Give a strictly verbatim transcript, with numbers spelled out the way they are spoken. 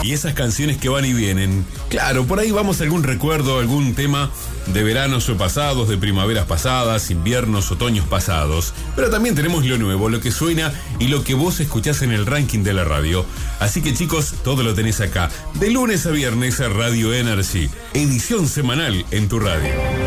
Y esas canciones que van y vienen. Claro, por ahí vamos a algún recuerdo, algún tema de veranos o pasados, de primaveras pasadas, inviernos, otoños pasados. Pero también tenemos lo nuevo, lo que suena y lo que vos escuchás en el ranking de la radio. Así que chicos, todo lo tenés acá. De lunes a viernes a Radio Energy. Edición semanal en tu radio.